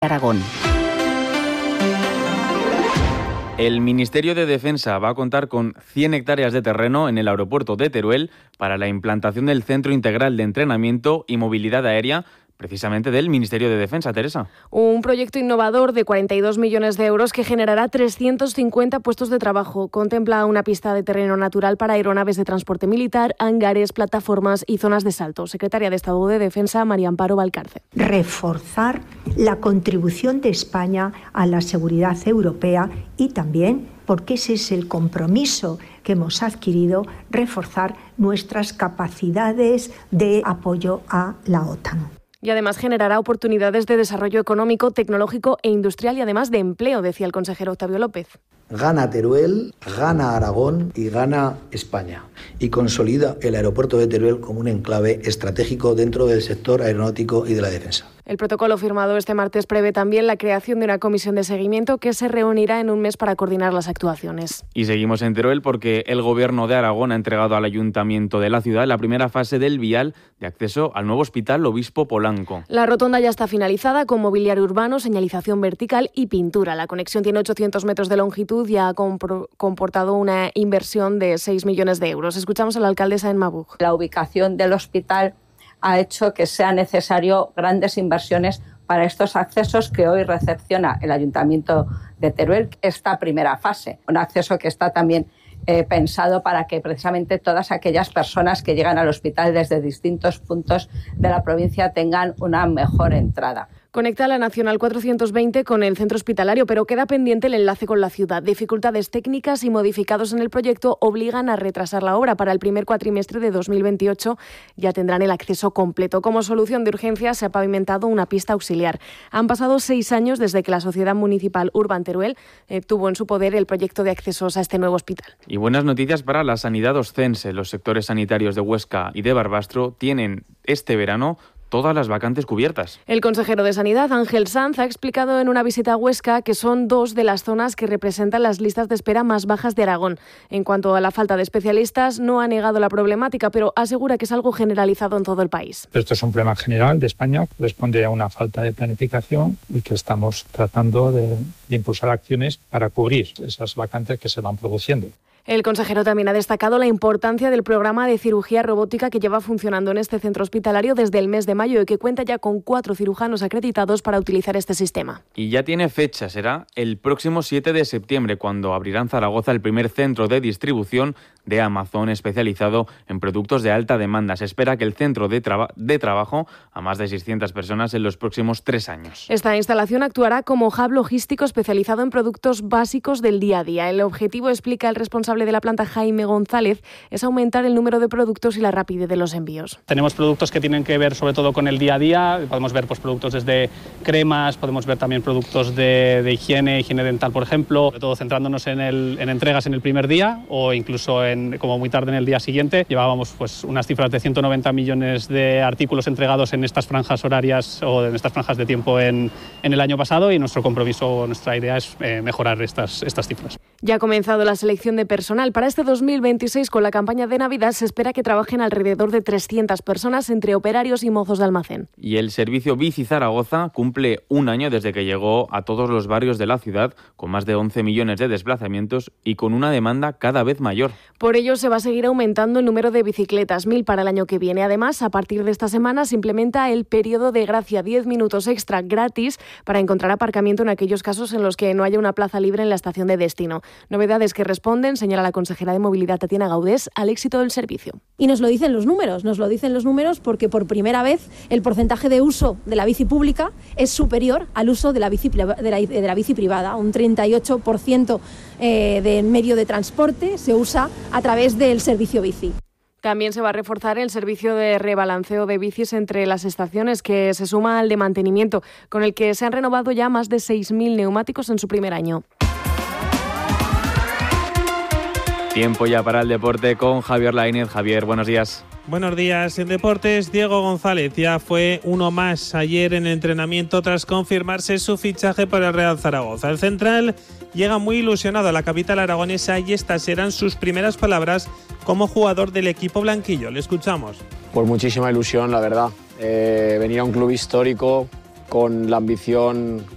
Aragón. El Ministerio de Defensa va a contar con 100 hectáreas de terreno en el aeropuerto de Teruel para la implantación del Centro Integral de Entrenamiento y Movilidad Aérea, precisamente del Ministerio de Defensa, Teresa. Un proyecto innovador de 42 millones de euros que generará 350 puestos de trabajo. Contempla una pista de terreno natural para aeronaves de transporte militar, hangares, plataformas y zonas de salto. Secretaria de Estado de Defensa, María Amparo Valcarce. Reforzar la contribución de España a la seguridad europea y también, porque ese es el compromiso que hemos adquirido, reforzar nuestras capacidades de apoyo a la OTAN. Y además generará oportunidades de desarrollo económico, tecnológico e industrial y además de empleo, decía el consejero Octavio López. Gana Teruel, gana Aragón y gana España. Y consolida el aeropuerto de Teruel como un enclave estratégico dentro del sector aeronáutico y de la defensa. El protocolo firmado este martes prevé también la creación de una comisión de seguimiento que se reunirá en un mes para coordinar las actuaciones. Y seguimos en Teruel porque el Gobierno de Aragón ha entregado al Ayuntamiento de la ciudad la primera fase del vial de acceso al nuevo Hospital Obispo Polanco. La rotonda ya está finalizada con mobiliario urbano, señalización vertical y pintura. La conexión tiene 800 metros de longitud y ha comportado una inversión de 6 millones de euros. Escuchamos a la alcaldesa en Mabug. La ubicación del hospital ha hecho que sea necesario grandes inversiones para estos accesos que hoy recepciona el Ayuntamiento de Teruel, esta primera fase. Un acceso que está también pensado para que precisamente todas aquellas personas que llegan al hospital desde distintos puntos de la provincia tengan una mejor entrada. Conecta la Nacional 420 con el centro hospitalario, pero queda pendiente el enlace con la ciudad. Dificultades técnicas y modificados en el proyecto obligan a retrasar la obra. Para el primer cuatrimestre de 2028 ya tendrán el acceso completo. Como solución de urgencia se ha pavimentado una pista auxiliar. Han pasado 6 años desde que la Sociedad Municipal Urban Teruel tuvo en su poder el proyecto de accesos a este nuevo hospital. Y buenas noticias para la sanidad oscense. Los sectores sanitarios de Huesca y de Barbastro tienen este verano todas las vacantes cubiertas. El consejero de Sanidad, Ángel Sanz, ha explicado en una visita a Huesca que son 2 de las zonas que representan las listas de espera más bajas de Aragón. En cuanto a la falta de especialistas, no ha negado la problemática, pero asegura que es algo generalizado en todo el país. Esto es un problema general de España, responde a una falta de planificación y que estamos tratando de impulsar acciones para cubrir esas vacantes que se van produciendo. El consejero también ha destacado la importancia del programa de cirugía robótica que lleva funcionando en este centro hospitalario desde el mes de mayo y que cuenta ya con 4 cirujanos acreditados para utilizar este sistema. Y ya tiene fecha, será el próximo 7 de septiembre, cuando abrirá en Zaragoza el primer centro de distribución de Amazon especializado en productos de alta demanda. Se espera que el centro de trabajo a más de 600 personas en los próximos 3 años. Esta instalación actuará como hub logístico especializado en productos básicos del día a día. El objetivo, explica el responsable de la planta, Jaime González, es aumentar el número de productos y la rapidez de los envíos. Tenemos productos que tienen que ver sobre todo con el día a día. Podemos ver productos desde cremas, podemos ver también productos de higiene dental, por ejemplo, sobre todo centrándonos en entregas en el primer día o incluso como muy tarde en el día siguiente. Llevábamos unas cifras de 190 millones de artículos entregados en estas franjas horarias o en estas franjas de tiempo en el año pasado, y nuestro compromiso, nuestra idea es mejorar estas cifras. Ya ha comenzado la selección de personal. Para este 2026, con la campaña de Navidad, se espera que trabajen alrededor de 300 personas entre operarios y mozos de almacén. Y el servicio Bici Zaragoza cumple 1 año desde que llegó a todos los barrios de la ciudad, con más de 11 millones de desplazamientos y con una demanda cada vez mayor. Por ello, se va a seguir aumentando el número de bicicletas, 1.000 para el año que viene. Además, a partir de esta semana se implementa el periodo de gracia, 10 minutos extra gratis para encontrar aparcamiento en aquellos casos en los que no haya una plaza libre en la estación de destino. Novedades que responden, señala la consejera de Movilidad, Tatiana Gaudés, al éxito del servicio. Y nos lo dicen los números porque por primera vez el porcentaje de uso de la bici pública es superior al uso de la bici privada. Un 38% del medio de transporte se usa a través del servicio bici. También se va a reforzar el servicio de rebalanceo de bicis entre las estaciones, que se suma al de mantenimiento, con el que se han renovado ya más de 6.000 neumáticos en su primer año. Tiempo ya para el deporte con Javier Lainez. Javier, buenos días. Buenos días. En deportes, Diego González ya fue uno más ayer en el entrenamiento tras confirmarse su fichaje por el Real Zaragoza. El central llega muy ilusionado a la capital aragonesa y estas serán sus primeras palabras como jugador del equipo blanquillo. Le escuchamos. Pues muchísima ilusión, la verdad. Venir a un club histórico con la ambición